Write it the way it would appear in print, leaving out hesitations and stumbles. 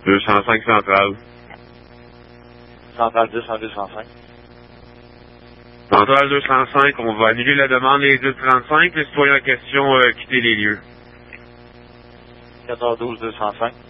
205 centrale. Centrale 10 en 205. Centrale 205, on va annuler la demande les 10:35. Les citoyens en question quitter les lieux. 14-12 205.